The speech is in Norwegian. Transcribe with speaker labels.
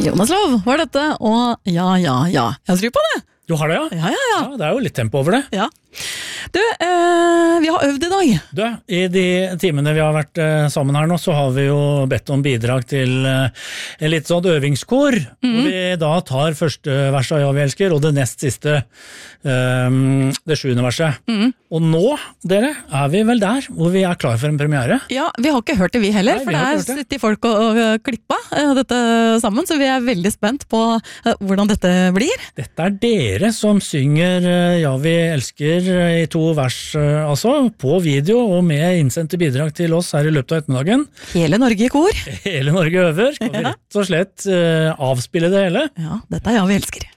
Speaker 1: Jonas Lov var dette, og ja. Jeg tror på det.
Speaker 2: Du har det, ja?
Speaker 1: Ja.
Speaker 2: Det er jo litt tempo over det.
Speaker 1: Ja. Du, vi har øvd i dag.
Speaker 2: Du, i de timene vi har vært sammen her nå, så har vi jo bedt om bidrag til en litt sånn øvingskor, hvor vi da tar første verset av Ja, vi elsker, og det nest siste, det 7. verset. Og nå, dere, er vi vel der, hvor vi er klar for en premiere.
Speaker 1: Ja, vi har ikke hørt det vi heller,
Speaker 2: Nei,
Speaker 1: for
Speaker 2: vi har
Speaker 1: det
Speaker 2: ikke hørt det.
Speaker 1: sitter folk og klippa dette sammen, så vi er veldig spent på hvordan dette blir.
Speaker 2: Dette er dere som synger Ja, vi elsker i 2 vers, altså, på video og med innsendte bidrag til oss her i løpet av ettermiddagen.
Speaker 1: Hele Norge i kor.
Speaker 2: Hele Norge øver, skal vi rett og slett avspille det hele.
Speaker 1: Ja, dette er Ja, vi elsker.